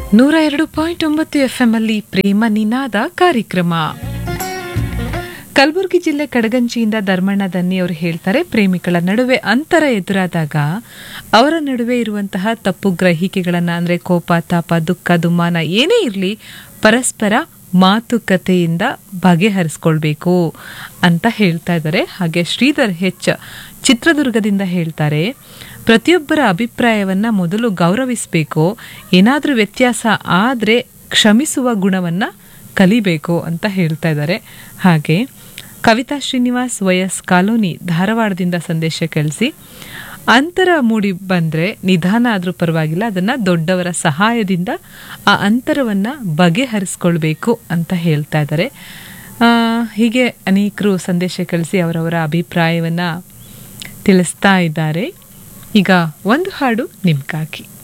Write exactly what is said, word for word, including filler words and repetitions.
ನೂರ ಎರಡು ಪಾಯಿಂಟ್ ಒಂಬತ್ತು ಎಫ್ ಎಂ ಅಲ್ಲಿ ಪ್ರೇಮ ನಿನಾದ ಕಾರ್ಯಕ್ರಮ. ಕಲಬುರಗಿ ಜಿಲ್ಲೆ ಕಡಗಂಚಿಯಿಂದ ಧರ್ಮಣ್ಣ ದನ್ನಿ ಅವರು ಹೇಳ್ತಾರೆ, ಪ್ರೇಮಿಗಳ ನಡುವೆ ಅಂತರ ಎದುರಾದಾಗ ಅವರ ನಡುವೆ ಇರುವಂತಹ ತಪ್ಪು ಗ್ರಹಿಕೆಗಳನ್ನ ಅಂದ್ರೆ ಕೋಪ, ತಾಪ, ದುಃಖ, ದುಮ್ಮಾನ ಏನೇ ಇರಲಿ ಪರಸ್ಪರ ಮಾತುಕತೆಯಿಂದ ಬಗೆಹರಿಸ್ಕೊಳ್ಬೇಕು ಅಂತ ಹೇಳ್ತಾ ಇದ್ದಾರೆ. ಹಾಗೆ ಶ್ರೀಧರ್ ಹೆಚ್ ಚಿತ್ರದುರ್ಗದಿಂದ ಹೇಳ್ತಾರೆ, ಪ್ರತಿಯೊಬ್ಬರ ಅಭಿಪ್ರಾಯವನ್ನ ಮೊದಲು ಗೌರವಿಸಬೇಕು, ಏನಾದ್ರೂ ವ್ಯತ್ಯಾಸ ಆದ್ರೆ ಕ್ಷಮಿಸುವ ಗುಣವನ್ನ ಕಲಿಬೇಕು ಅಂತ ಹೇಳ್ತಾ ಇದ್ದಾರೆ. ಹಾಗೆ ಕವಿತಾ ಶ್ರೀನಿವಾಸ್ ವೈಎಸ್ ಕಾಲೋನಿ ಧಾರವಾಡದಿಂದ ಸಂದೇಶ ಕಳಿಸಿ, ಅಂತರ ಮೂಡಿ ಬಂದ್ರೆ ನಿಧಾನ ಆದ್ರೂ ಪರವಾಗಿಲ್ಲ, ಅದನ್ನ ದೊಡ್ಡವರ ಸಹಾಯದಿಂದ ಆ ಅಂತರವನ್ನ ಬಗೆಹರಿಸ್ಕೊಳ್ಬೇಕು ಅಂತ ಹೇಳ್ತಾ ಇದ್ದಾರೆ. ಹೀಗೆ ಅನೇಕರು ಸಂದೇಶ ಕಳಿಸಿ ಅವರವರ ಅಭಿಪ್ರಾಯವನ್ನ ತಿಳಿಸ್ತಾ ಇದ್ದಾರೆ. ಈಗ ಒಂದು ಹಾಡು ನಿಮ್ಗಾಗಿ.